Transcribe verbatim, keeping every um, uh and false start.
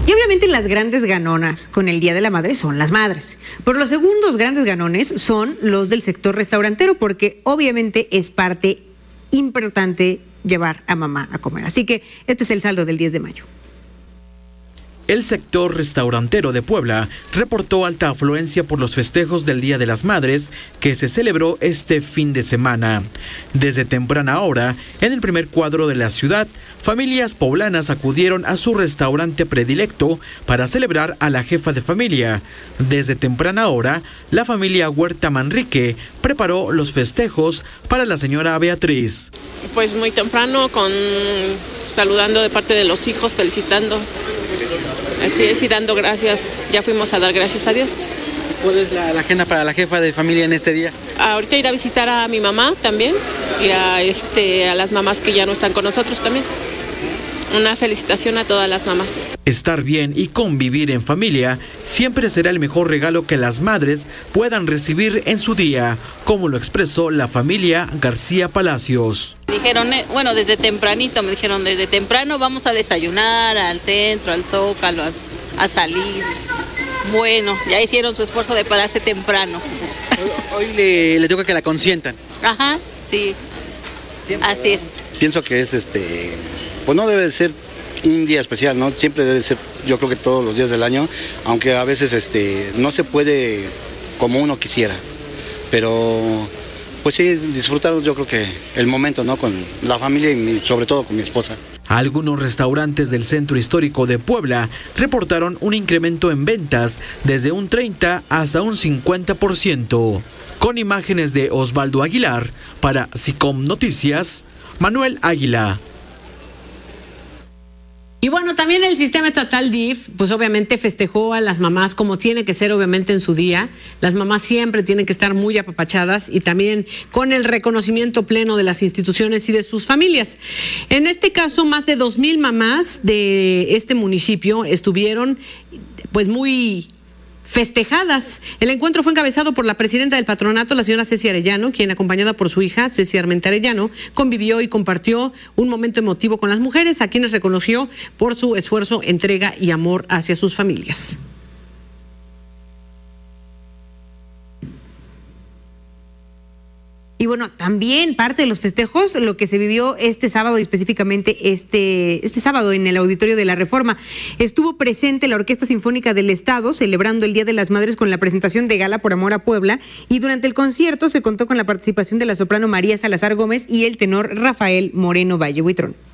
Y obviamente las grandes ganonas con el Día de la Madre son las madres. Pero los segundos grandes ganones son los del sector restaurantero, porque obviamente es parte importante llevar a mamá a comer. Así que este es el saldo del diez de mayo. El sector restaurantero de Puebla reportó alta afluencia por los festejos del Día de las Madres que se celebró este fin de semana. Desde temprana hora, en el primer cuadro de la ciudad, familias poblanas acudieron a su restaurante predilecto para celebrar a la jefa de familia. Desde temprana hora, la familia Huerta Manrique preparó los festejos para la señora Beatriz. Pues muy temprano, con saludando de parte de los hijos, felicitando. Así es, y dando gracias, ya fuimos a dar gracias a Dios. ¿Cuál es la, la agenda para la jefa de familia en este día? Ahorita ir a visitar a mi mamá también y a, este, a las mamás que ya no están con nosotros también. Una felicitación a todas las mamás. Estar bien y convivir en familia siempre será el mejor regalo que las madres puedan recibir en su día, como lo expresó la familia García Palacios. Dijeron, bueno, desde tempranito, me dijeron, desde temprano vamos a desayunar al centro, al Zócalo, a, a salir. Bueno, ya hicieron su esfuerzo de pararse temprano. Hoy, hoy le, le toca que la consientan. Ajá, sí, siempre, así es. Pienso que es este... Pues no debe de ser un día especial, ¿no? Siempre debe ser, yo creo que todos los días del año, aunque a veces este, no se puede como uno quisiera, pero pues sí, disfrutar yo creo que el momento, ¿no? Con la familia y mi, sobre todo con mi esposa. Algunos restaurantes del centro histórico de Puebla reportaron un incremento en ventas desde un treinta hasta un cincuenta por ciento. Con imágenes de Osvaldo Aguilar, para SICOM Noticias, Manuel Águila. Y bueno, también el sistema estatal D I F, pues obviamente festejó a las mamás como tiene que ser obviamente en su día. Las mamás siempre tienen que estar muy apapachadas y también con el reconocimiento pleno de las instituciones y de sus familias. En este caso, más de dos mil mamás de este municipio estuvieron pues muy festejadas. El encuentro fue encabezado por la presidenta del patronato, la señora Ceci Arellano, quien acompañada por su hija, Ceci Armenta Arellano, convivió y compartió un momento emotivo con las mujeres, a quienes reconoció por su esfuerzo, entrega y amor hacia sus familias. Y bueno, también parte de los festejos, lo que se vivió este sábado y específicamente este, este sábado en el Auditorio de la Reforma. Estuvo presente la Orquesta Sinfónica del Estado celebrando el Día de las Madres con la presentación de Gala por Amor a Puebla, y durante el concierto se contó con la participación de la soprano María Salazar Gómez y el tenor Rafael Moreno Valle Buitrón.